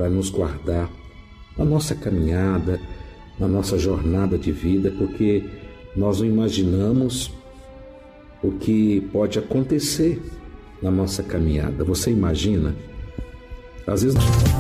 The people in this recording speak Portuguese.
para nos guardar na nossa caminhada, na nossa jornada de vida, porque nós não imaginamos o que pode acontecer na nossa caminhada. Você imagina? Às vezes